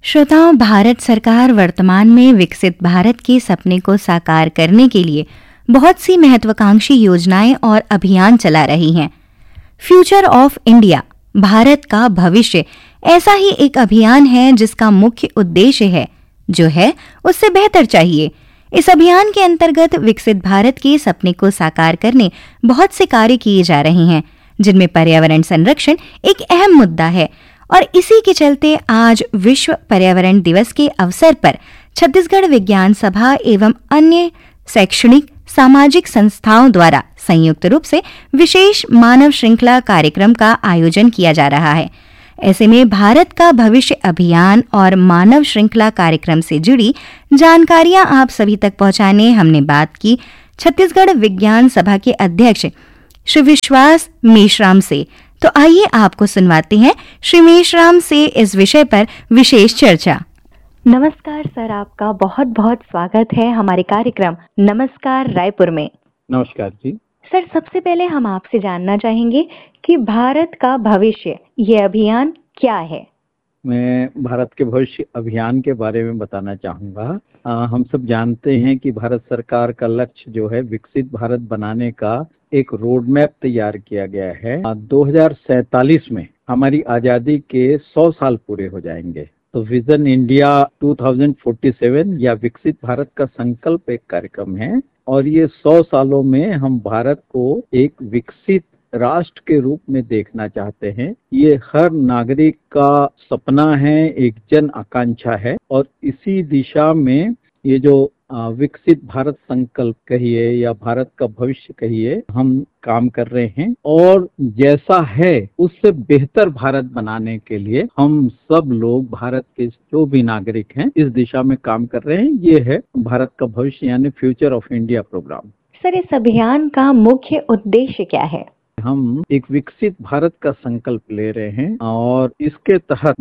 श्रोताओं, भारत सरकार वर्तमान में विकसित भारत के सपने को साकार करने के लिए बहुत सी महत्वाकांक्षी योजनाएं और अभियान चला रही हैं। फ्यूचर ऑफ इंडिया, भारत का भविष्य, ऐसा ही एक अभियान है जिसका मुख्य उद्देश्य है जो है उससे बेहतर चाहिए। इस अभियान के अंतर्गत विकसित भारत के सपने को साकार करने बहुत से कार्य किए जा रहे हैं, जिनमें पर्यावरण संरक्षण एक अहम मुद्दा है। और इसी के चलते आज विश्व पर्यावरण दिवस के अवसर पर छत्तीसगढ़ विज्ञान सभा एवं अन्य शैक्षणिक सामाजिक संस्थाओं द्वारा संयुक्त रूप से विशेष मानव श्रृंखला कार्यक्रम का आयोजन किया जा रहा है। ऐसे में भारत का भविष्य अभियान और मानव श्रृंखला कार्यक्रम से जुड़ी जानकारियां आप सभी तक पहुंचाने हमने बात की छत्तीसगढ़ विज्ञान सभा के अध्यक्ष श्री विश्वास मेश्राम से। तो आइए आपको सुनवाते हैं श्री मेश्राम से इस विषय पर विशेष चर्चा। नमस्कार सर, आपका बहुत बहुत स्वागत है हमारे कार्यक्रम नमस्कार रायपुर में। नमस्कार जी। सर, सबसे पहले हम आपसे जानना चाहेंगे कि भारत का भविष्य ये अभियान क्या है। मैं भारत के भविष्य अभियान के बारे में बताना चाहूँगा। हम सब जानते हैं कि भारत सरकार का लक्ष्य जो है विकसित भारत बनाने का एक रोड मैप तैयार किया गया है। 2047 में हमारी आज़ादी के 100 साल पूरे हो जाएंगे। तो विजन इंडिया 2047 या विकसित भारत का संकल्प एक कार्यक्रम है और ये 100 सालों में हम भारत को एक विकसित राष्ट्र के रूप में देखना चाहते हैं। ये हर नागरिक का सपना है, एक जन आकांक्षा है और इसी दिशा में ये जो विकसित भारत संकल्प कहिए या भारत का भविष्य कहिए, हम काम कर रहे हैं और जैसा है उससे बेहतर भारत बनाने के लिए हम सब लोग, भारत के जो भी नागरिक हैं, इस दिशा में काम कर रहे हैं। ये है भारत का भविष्य यानी future of India programme. Sir, इस अभियान का मुख्य उद्देश्य क्या है? हम एक विकसित भारत का संकल्प ले रहे हैं और इसके तहत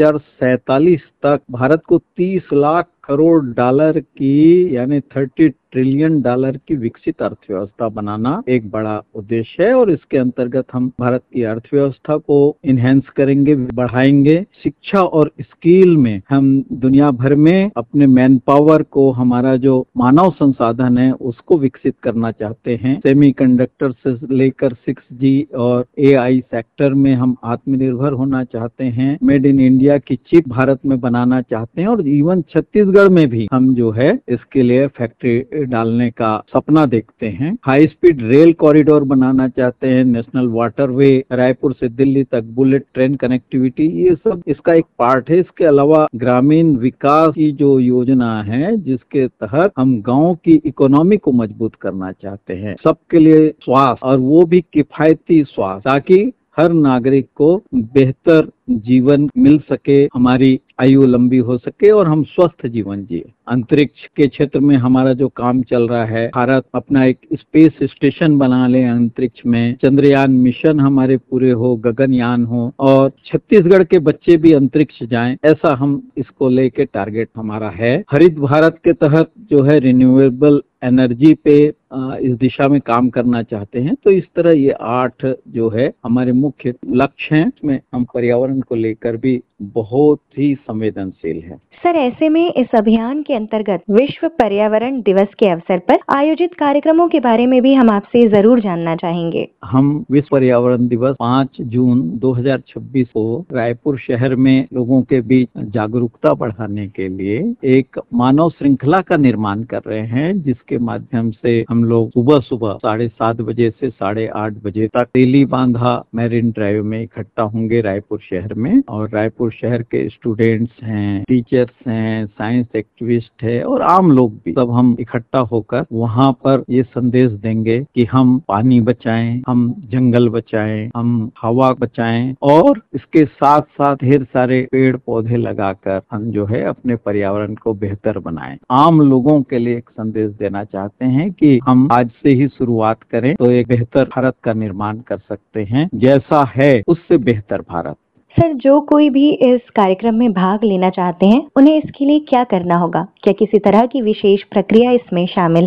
2047 तक भारत को 30 लाख करोड़ डॉलर की यानी 30 ट्रिलियन डॉलर की विकसित अर्थव्यवस्था बनाना एक बड़ा उद्देश्य है और इसके अंतर्गत हम भारत की अर्थव्यवस्था को इनहेंस करेंगे, बढ़ाएंगे। शिक्षा और स्किल में हम दुनिया भर में अपने मैन पावर को, हमारा जो मानव संसाधन है उसको विकसित करना चाहते हैं। सेमीकंडक्टर से लेकर 6G और AI सेक्टर में हम आत्मनिर्भर होना चाहते हैं। मेड इन इंडिया की चिप भारत में बनाना चाहते हैं और इवन छत्तीसगढ़ में भी हम जो है इसके लिए फैक्ट्री डालने का सपना देखते हैं। हाई स्पीड रेल कॉरिडोर बनाना चाहते हैं, नेशनल वाटरवे, रायपुर से दिल्ली तक बुलेट ट्रेन कनेक्टिविटी, ये सब इसका एक पार्ट है। इसके अलावा ग्रामीण विकास की जो योजना है जिसके तहत हम गांव की इकोनॉमी को मजबूत करना चाहते हैं। सबके लिए स्वास्थ्य और वो भी किफायती स्वास्थ्य, ताकि हर नागरिक को बेहतर जीवन मिल सके, हमारी आयु लंबी हो सके और हम स्वस्थ जीवन जिए। अंतरिक्ष के क्षेत्र में हमारा जो काम चल रहा है, भारत अपना एक स्पेस स्टेशन बना ले अंतरिक्ष में, चंद्रयान मिशन हमारे पूरे हो, गगनयान हो और छत्तीसगढ़ के बच्चे भी अंतरिक्ष जाएं, ऐसा हम इसको लेके टारगेट हमारा है। हरित भारत के तहत जो है रिन्यूएबल एनर्जी पे इस दिशा में काम करना चाहते हैं। तो इस तरह ये 8 जो है हमारे मुख्य लक्ष्य हैं। इसमें हम पर्यावरण को लेकर भी बहुत ही संवेदनशील है। सर, ऐसे में इस अभियान के अंतर्गत विश्व पर्यावरण दिवस के अवसर पर आयोजित कार्यक्रमों के बारे में भी हम आपसे जरूर जानना चाहेंगे। हम विश्व पर्यावरण दिवस 5 जून 2026 को रायपुर शहर में लोगों के बीच जागरूकता बढ़ाने के लिए एक मानव श्रृंखला का निर्माण कर रहे हैं, जिसके माध्यम से हम लोग सुबह 7:30 बजे से 8:30 बजे तक तेली बांधा मैरिन ड्राइव में इकट्ठा होंगे रायपुर शहर में। और रायपुर शहर के स्टूडेंट्स हैं, टीचर्स हैं, साइंस एक्टिविस्ट है और आम लोग भी, सब हम इकट्ठा होकर वहाँ पर ये संदेश देंगे कि हम पानी बचाएं, हम जंगल बचाएं, हम हवा बचाएं और इसके साथ साथ ढेर सारे पेड़ पौधे लगाकर हम जो है अपने पर्यावरण को बेहतर बनाएं। आम लोगों के लिए एक संदेश देना चाहते हैं कि हम आज से ही शुरुआत करें तो एक बेहतर भारत का निर्माण कर सकते हैं, जैसा है उससे बेहतर भारत। सर, जो कोई भी इस कार्यक्रम में भाग लेना चाहते हैं उन्हें इसके लिए क्या करना होगा? क्या किसी तरह की विशेष प्रक्रिया इसमें शामिल है?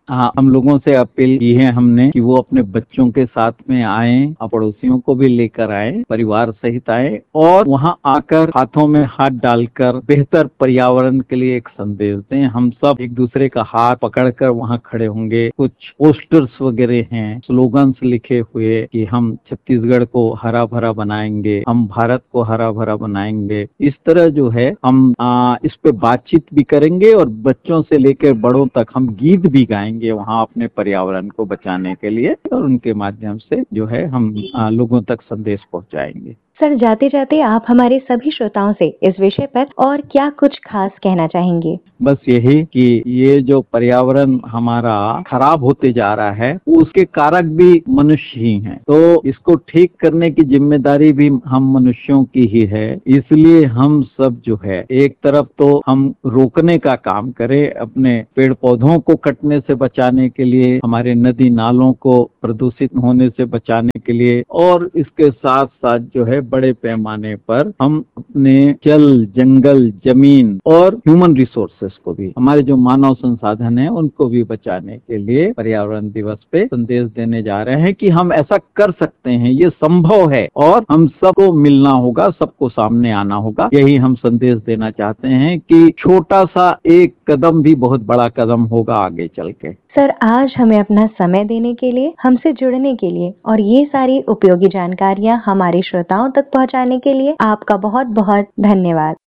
हाँ, हम लोगों से अपील की है हमने कि वो अपने बच्चों के साथ में आए और पड़ोसियों को भी लेकर आए, परिवार सहित आए और वहाँ आकर हाथों में हाथ डालकर बेहतर पर्यावरण के लिए एक संदेश दें। हम सब एक दूसरे का हाथ पकड़कर वहाँ खड़े होंगे। कुछ पोस्टर्स वगैरह हैं, स्लोगन्स लिखे हुए कि हम छत्तीसगढ़ को हरा भरा बनाएंगे, हम भारत को हरा भरा बनाएंगे। इस तरह जो है हम इस पे बातचीत भी करेंगे और बच्चों से लेकर बड़ों तक हम गीत भी गाएंगे वहाँ अपने पर्यावरण को बचाने के लिए और उनके माध्यम से जो है हम लोगों तक संदेश पहुंचाएंगे। सर, जाते जाते आप हमारे सभी श्रोताओं से इस विषय पर और क्या कुछ खास कहना चाहेंगे? बस यही कि ये जो पर्यावरण हमारा खराब होते जा रहा है उसके कारक भी मनुष्य ही हैं, तो इसको ठीक करने की जिम्मेदारी भी हम मनुष्यों की ही है। इसलिए हम सब जो है एक तरफ तो हम रोकने का काम करें, अपने पेड़ पौधों को कटने से बचाने के लिए, हमारे नदी नालों को प्रदूषित होने से बचाने के लिए, और इसके साथ साथ जो है बड़े पैमाने पर हम अपने जल, जंगल, जमीन और ह्यूमन रिसोर्सेस को भी, हमारे जो मानव संसाधन है उनको भी बचाने के लिए पर्यावरण दिवस पे संदेश देने जा रहे हैं कि हम ऐसा कर सकते हैं, ये संभव है और हम सबको मिलना होगा, सबको सामने आना होगा। यही हम संदेश देना चाहते हैं कि छोटा सा एक कदम भी बहुत बड़ा कदम होगा आगे चल के। सर, आज हमें अपना समय देने के लिए, हमसे जुड़ने के लिए और ये सारी उपयोगी जानकारियां हमारे श्रोताओं तक पहुंचाने के लिए आपका बहुत बहुत धन्यवाद।